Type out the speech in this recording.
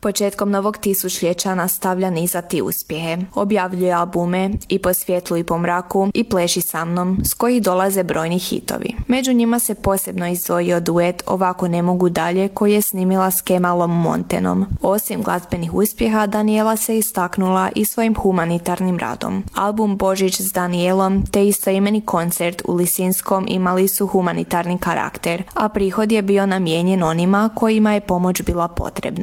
Početkom novog tisućljeća nastavlja nizati uspjehe. Objavljuje albume I po svjetlu i po mraku i Pleši sa mnom, s kojih dolaze brojni hitovi. Među njima se posebno izdvojio duet Ovako ne mogu dalje koji je snimila s Kemalom Montenom. Osim glazbenih uspjeha, Danijela se istaknula i svojim humanitarnim radom. Album Božić s Danijelom te istoimeni koncert u Lisinskom imali su humanitarni karakter, a prihod je bio namijenjen onima kojima je pomoć bila potrebna.